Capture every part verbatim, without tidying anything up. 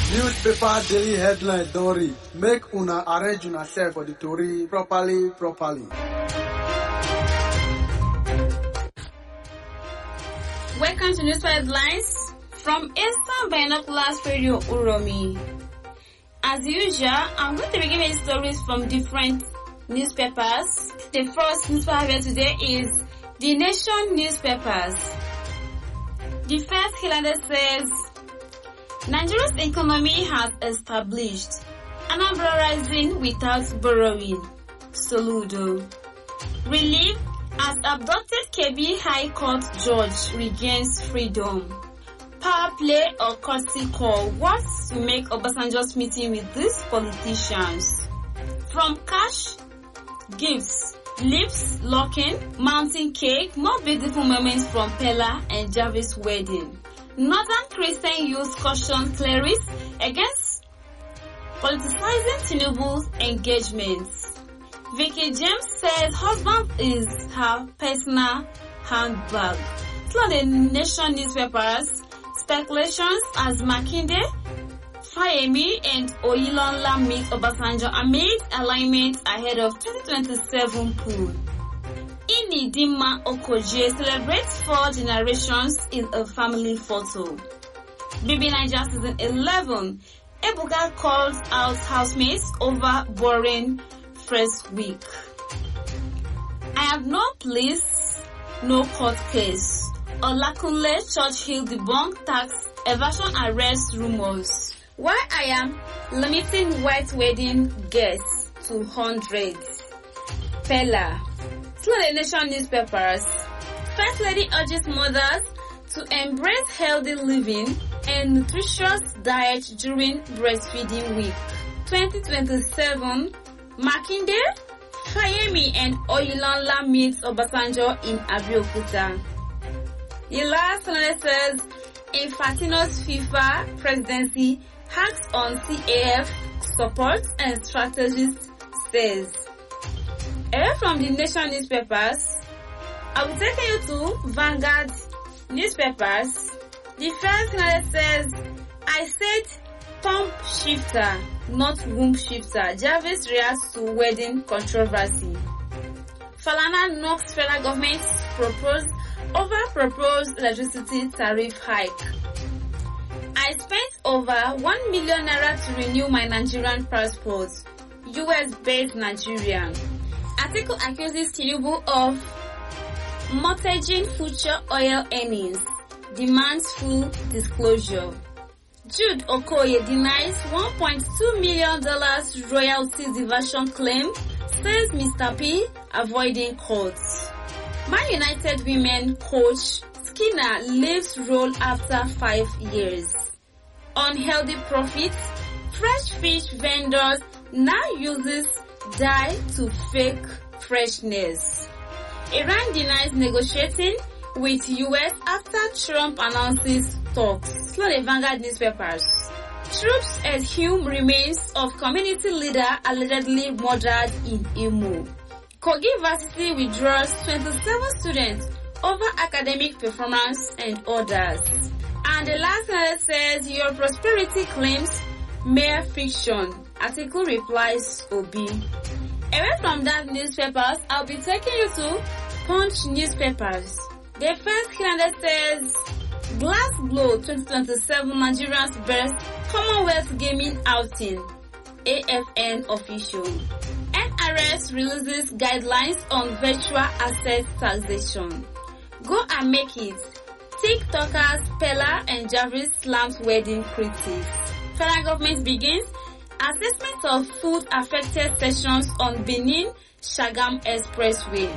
Newspaper daily headline don read. Make una arrange una self for the tori properly, properly. Welcome to News Headlines from Eastern Binoculars Radio Uromi. As usual, I'm going to be giving stories from different newspapers. The first newspaper today is The Nation newspapers. The first headline says, Nigeria's economy has established Anambra rising without borrowing. Soludo. Relief as abducted K B High Court judge regains freedom. Power play or courtesy call. What to make Obasanjo's meeting with these politicians? From cash, gifts, lips locking, mountain cake, more beautiful moments from Pella and Jarvis wedding. Northern Christian youth caution clerics against politicizing Tinubu's engagements. Vicky James says husband is her personal handbag. Through the Nation newspapers, speculations as Makinde, Fayemi and Oyinlola meet Obasanjo amid alignment ahead of twenty twenty-seven poll. Inidima Okoje celebrates four generations in a family photo. B B Niger season eleven, Ebuka calls out housemates over boring first week. I have no police, no court case. Olakunle Churchill debunk tax evasion arrest rumors. Why I am limiting white wedding guests to hundreds. Pella. Through the Nation newspapers, First Lady urges mothers to embrace healthy living and nutritious diet during breastfeeding week. twenty twenty-seven, Makinde, Fayemi and Oyinlola meets Obasanjo in Abeokuta. The last one says, Infantino's FIFA presidency hacks on C A F support and strategist says. Away from the Nation newspapers, I will take you to Vanguard newspapers. The first one says, I said pump shifter, not womb shifter. Jarvis reacts to wedding controversy. Falana knocks federal government's proposed over proposed electricity tariff hike. I spent over one million naira to renew my Nigerian passport. U S-based Nigerian. Article accuses Tinubu of mortgaging future oil earnings, demands full disclosure. Jude Okoye denies one point two million dollars royalty diversion claim, says Mister P avoiding courts. Man United women coach Skinner leaves role after five years. Unhealthy profits, fresh fish vendors now uses dye to fake freshness. Iran denies negotiating with U S after Trump announces talks. Through the Vanguard newspapers. Troops exhume remains of community leader allegedly murdered in Imo. Kogi University withdraws twenty-seven students over academic performance and others. And the last one says your prosperity claims mere fiction. Article replies Obi. Away from that newspapers, I'll be taking you to Punch newspapers. The first headline says Glass Blow twenty twenty-seven Nigerians best Commonwealth Gaming Outing. A F N official. N R S releases guidelines on virtual asset taxation. Go and make it. TikTokers Pella and Jarvis slams wedding critics. Federal government begins assessment of food affected sections on Benin Shagam Expressway.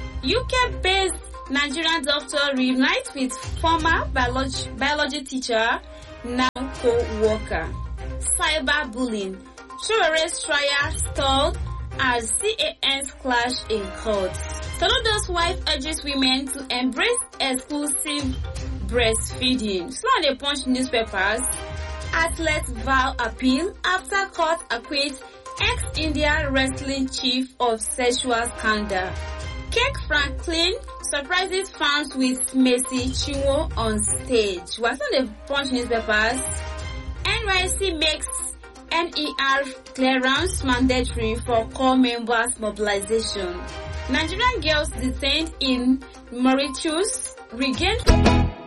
U K-based Nigerian doctor reunites with former biology, biology teacher, now co-worker. Cyberbullying. Showere's trial stalled as C A N's clash in court. Soludo's wife urges women to embrace exclusive breastfeeding. So on the Punch newspapers, athletes vow appeal after court acquits ex-India wrestling chief of sexual scandal. Kirk Franklin surprises fans with Messi Chinwo on stage. What's on the Punch newspapers? N Y S C makes N E R clearance mandatory for core members mobilization. Nigerian girls detained in Mauritius regained